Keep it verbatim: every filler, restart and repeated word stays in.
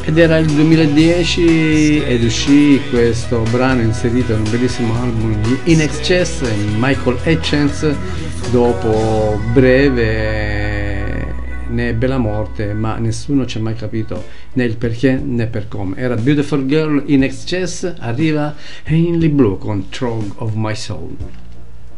Ed era il duemiladieci ed uscì questo brano inserito in un bellissimo album di In Excess, Michael Hutchence, dopo breve ne ebbe la morte, ma nessuno ci ha mai capito né il perché né per come. Era Beautiful Girl In Excess, arriva Ainley Blue con Throne of My Soul.